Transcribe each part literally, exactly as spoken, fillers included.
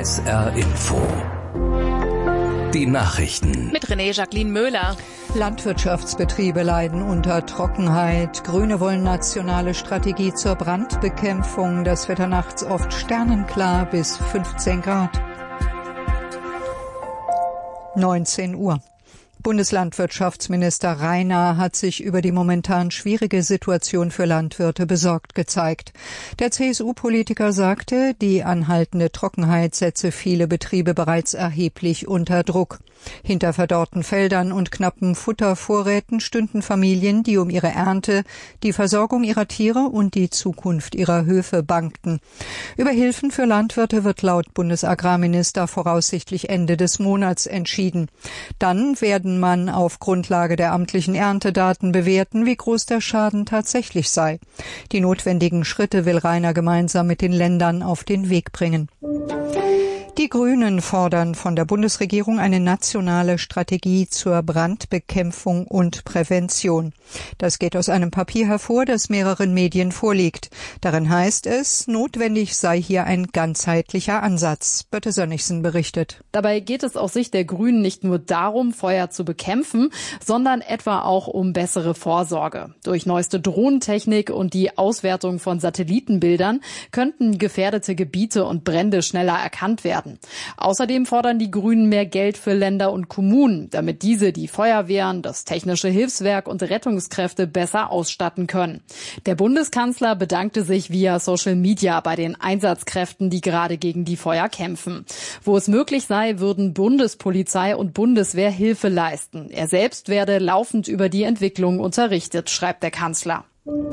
S R Info. Die Nachrichten. Mit René Jacqueline Möhler. Landwirtschaftsbetriebe leiden unter Trockenheit. Grüne wollen nationale Strategie zur Brandbekämpfung. Das Wetter nachts oft sternenklar bis fünfzehn Grad. neunzehn Uhr. Bundeslandwirtschaftsminister Rainer hat sich über die momentan schwierige Situation für Landwirte besorgt gezeigt. Der C S U-Politiker sagte, die anhaltende Trockenheit setze viele Betriebe bereits erheblich unter Druck. Hinter verdorrten Feldern und knappen Futtervorräten stünden Familien, die um ihre Ernte, die Versorgung ihrer Tiere und die Zukunft ihrer Höfe bangten. Über Hilfen für Landwirte wird laut Bundesagrarminister voraussichtlich Ende des Monats entschieden. Dann werden man auf Grundlage der amtlichen Erntedaten bewerten, wie groß der Schaden tatsächlich sei. Die notwendigen Schritte will Rainer gemeinsam mit den Ländern auf den Weg bringen. Die Grünen fordern von der Bundesregierung eine nationale Strategie zur Brandbekämpfung und Prävention. Das geht aus einem Papier hervor, das mehreren Medien vorliegt. Darin heißt es, notwendig sei hier ein ganzheitlicher Ansatz. Birte Sönnigsen berichtet. Dabei geht es aus Sicht der Grünen nicht nur darum, Feuer zu bekämpfen, sondern etwa auch um bessere Vorsorge. Durch neueste Drohnentechnik und die Auswertung von Satellitenbildern könnten gefährdete Gebiete und Brände schneller erkannt werden. Außerdem fordern die Grünen mehr Geld für Länder und Kommunen, damit diese die Feuerwehren, das technische Hilfswerk und Rettungskräfte besser ausstatten können. Der Bundeskanzler bedankte sich via Social Media bei den Einsatzkräften, die gerade gegen die Feuer kämpfen. Wo es möglich sei, würden Bundespolizei und Bundeswehr Hilfe leisten. Er selbst werde laufend über die Entwicklung unterrichtet, schreibt der Kanzler.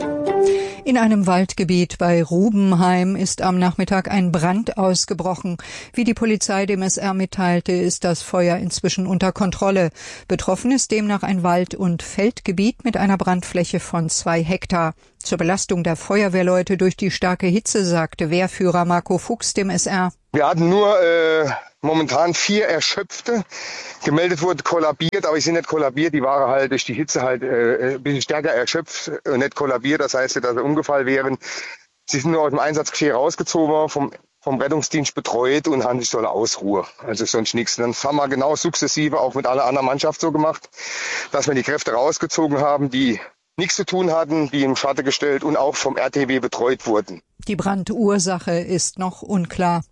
In einem Waldgebiet bei Rubenheim ist am Nachmittag ein Brand ausgebrochen. Wie die Polizei dem S R mitteilte, ist das Feuer inzwischen unter Kontrolle. Betroffen ist demnach ein Wald- und Feldgebiet mit einer Brandfläche von zwei Hektar. Zur Belastung der Feuerwehrleute durch die starke Hitze sagte Wehrführer Marco Fuchs dem S R. Wir hatten nur äh, momentan vier Erschöpfte. Gemeldet wurde kollabiert, aber die sind nicht kollabiert. Die waren halt durch die Hitze halt äh, ein bisschen stärker erschöpft und nicht kollabiert. Das heißt, dass sie umgefallen wären. Sie sind nur aus dem Einsatzgeschehen rausgezogen worden, vom, vom Rettungsdienst betreut und haben sich so eine Ausruhe. Also sonst nichts. Dann haben wir genau sukzessive auch mit aller anderen Mannschaft so gemacht, dass wir die Kräfte rausgezogen haben, die nichts zu tun hatten, die im Schatten gestellt und auch vom R T W betreut wurden. Die Brandursache ist noch unklar.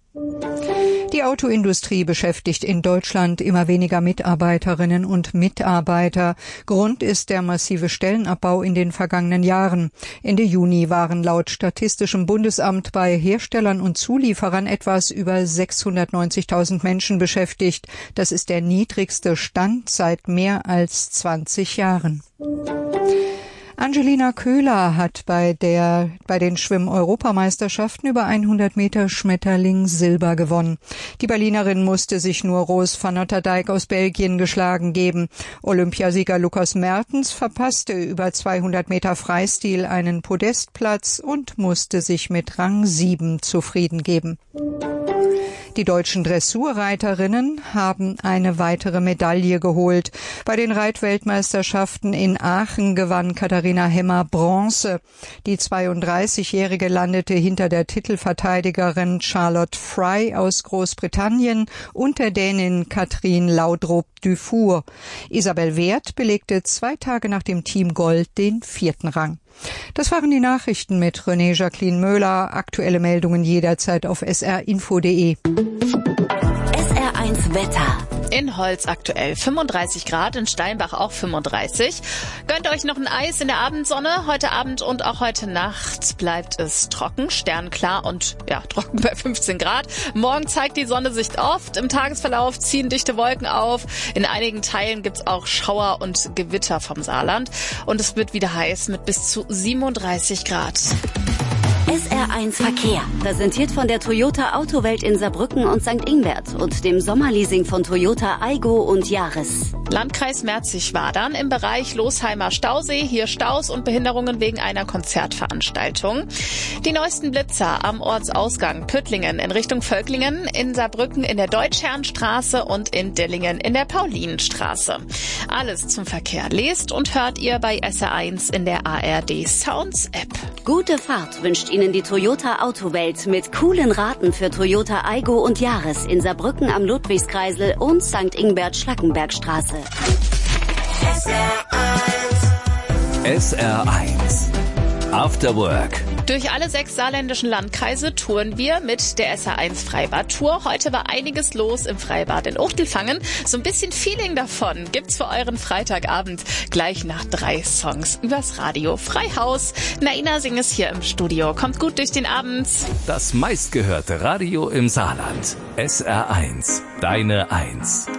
Die Autoindustrie beschäftigt in Deutschland immer weniger Mitarbeiterinnen und Mitarbeiter. Grund ist der massive Stellenabbau in den vergangenen Jahren. Ende Juni waren laut Statistischem Bundesamt bei Herstellern und Zulieferern etwas über sechshundertneunzigtausend Menschen beschäftigt. Das ist der niedrigste Stand seit mehr als zwanzig Jahren. Angelina Köhler hat bei der, bei den Schwimm-Europameisterschaften über hundert Meter Schmetterling Silber gewonnen. Die Berlinerin musste sich nur Roos van Otterdijk aus Belgien geschlagen geben. Olympiasieger Lukas Mertens verpasste über zweihundert Meter Freistil einen Podestplatz und musste sich mit Rang sieben zufrieden geben. Die deutschen Dressurreiterinnen haben eine weitere Medaille geholt. Bei den Reitweltmeisterschaften in Aachen gewann Katharina Hemmer Bronze. Die zweiunddreißigjährige landete hinter der Titelverteidigerin Charlotte Fry aus Großbritannien und der Dänin Katrin Laudrup-Dufour. Isabel Wert belegte zwei Tage nach dem Team Gold den vierten Rang. Das waren die Nachrichten mit René Jacqueline Möhler. Aktuelle Meldungen jederzeit auf s r info punkt d e. S R eins Wetter. In Holz aktuell fünfunddreißig Grad, in Steinbach auch fünfunddreißig. Gönnt euch noch ein Eis in der Abendsonne. Heute Abend und auch heute Nacht bleibt es trocken, sternklar und ja trocken bei fünfzehn Grad. Morgen zeigt die Sonne sich oft. Im Tagesverlauf ziehen dichte Wolken auf. In einigen Teilen gibt's auch Schauer und Gewitter vom Saarland. Und es wird wieder heiß mit bis zu siebenunddreißig Grad. S R eins Verkehr, präsentiert von der Toyota Autowelt in Saarbrücken und Sankt Ingbert und dem Sommerleasing von Toyota Aygo und Yaris. Landkreis Merzig-Wadern im Bereich Losheimer Stausee. Hier Staus und Behinderungen wegen einer Konzertveranstaltung. Die neuesten Blitzer am Ortsausgang Püttlingen in Richtung Völklingen, in Saarbrücken in der Deutschherrenstraße und in Dillingen in der Paulinenstraße. Alles zum Verkehr lest und hört ihr bei S R eins in der A R D Sounds App. Gute Fahrt wünscht Ihnen Ihnen die Toyota Autowelt mit coolen Raten für Toyota Aygo und Yaris in Saarbrücken am Ludwigskreisel und Sankt Ingbert Schlackenbergstraße. S R eins After Work. Durch alle sechs saarländischen Landkreise touren wir mit der S R eins Freibad-Tour. Heute war einiges los im Freibad in Uchtelfangen. So ein bisschen Feeling davon gibt's für euren Freitagabend gleich nach drei Songs übers Radio Freihaus. Naina Singh ist hier im Studio. Kommt gut durch den Abend. Das meistgehörte Radio im Saarland. S R eins, deine Eins.